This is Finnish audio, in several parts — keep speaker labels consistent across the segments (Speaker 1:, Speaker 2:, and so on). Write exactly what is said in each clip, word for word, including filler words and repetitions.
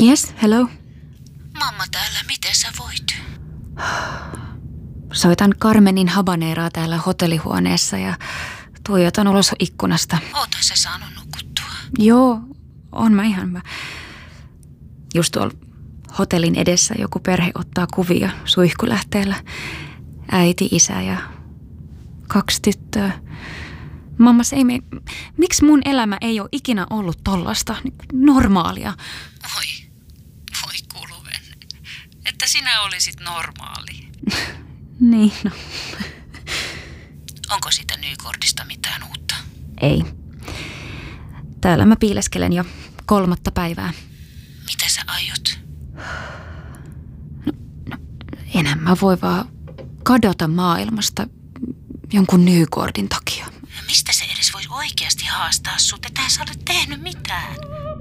Speaker 1: Yes, hello.
Speaker 2: Mamma täällä, miten sä voit?
Speaker 1: Soitan Carmenin habaneeraa täällä hotellihuoneessa ja tuijotan ulos ikkunasta.
Speaker 2: Oothan sä saanut nukuttua?
Speaker 1: Joo, on mä ihan mä. Just tuolla hotellin edessä joku perhe ottaa kuvia suihkulähteellä. Äiti, isä ja kaksi tyttöä. Mamma, se ei me... Miksi mun elämä ei ole ikinä ollut tollasta normaalia?
Speaker 2: Oi, voi Kuluven. Että sinä olisit normaali.
Speaker 1: Niin, no.
Speaker 2: Onko siitä Nykordista mitään uutta?
Speaker 1: Ei. Täällä mä piileskelen jo kolmatta päivää.
Speaker 2: Mitä sä aiot?
Speaker 1: No, no enhän mä voi vaan kadota maailmasta jonkun Nykordin takia.
Speaker 2: Mistä se edes voisi oikeasti haastaa sut? Ethän sä ole tehnyt mitään.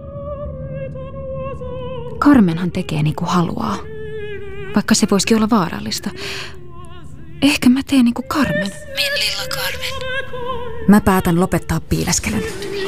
Speaker 1: Carmenhan tekee niin kuin haluaa. Vaikka se voisikin olla vaarallista. Ehkä mä teen niin kuin Carmen.
Speaker 2: Min lilla Carmen.
Speaker 1: Mä päätän lopettaa piileskelyn.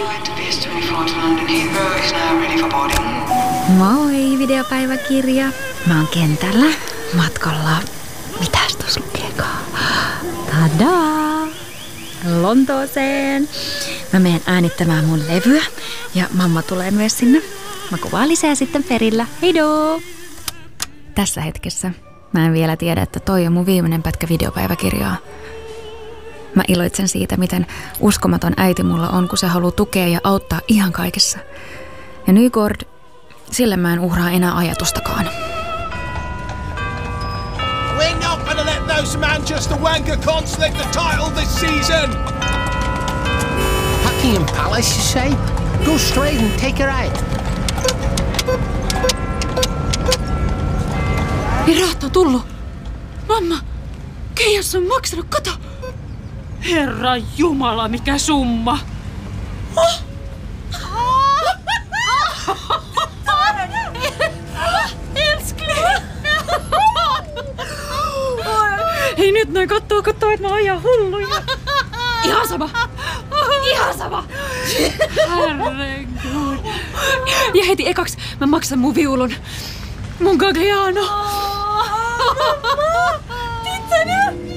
Speaker 1: Moi, videopäiväkirja. Mä oon kentällä matkalla. Mitäs tossa lukeekaan? Tadaa! Lontooseen. Mä menen äänittämään mun levyä ja mamma tulee myös sinne. Mä kuvaan lisää sitten perillä. Heidoo! Tässä hetkessä mä en vielä tiedä, että toi on mun viimeinen pätkä videopäiväkirjaa. Mä iloitsen siitä, miten uskomaton äiti mulla on, kun se haluaa tukea ja auttaa ihan kaikessa. Ja Nykord, sille mä en uhraa enää ajatustakaan.
Speaker 3: We're not gonna let those Manchester wanker cons lick the title this season!
Speaker 4: Buckingham Palace, you say? Go straight and take her out.
Speaker 1: Rahat on tullut. Mamma, Keijas on maksanut, kato.
Speaker 5: Herra Jumala, mikä summa! Oh. Hei nyt noin kattoo, kattoo, että mä oon ihan hulluja. Ihan sama. Ihan sama. Herregud. Ja heti ekaksi mä maksan mun viulun. Mun Gagliano. Titta nu.